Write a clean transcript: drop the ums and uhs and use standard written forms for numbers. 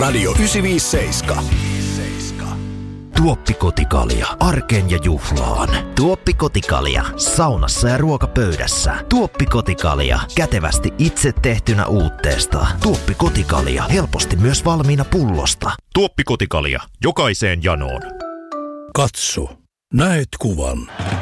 Radio 957. Tuoppikotikalja. Arkeen ja juhlaan. Tuoppikotikalja. Saunassa ja ruokapöydässä. Tuoppikotikalja. Kätevästi itse tehtynä uutteesta. Tuoppikotikalja. Helposti myös valmiina pullosta. Tuoppikotikalja. Jokaiseen janoon. Katso. Näet kuvan.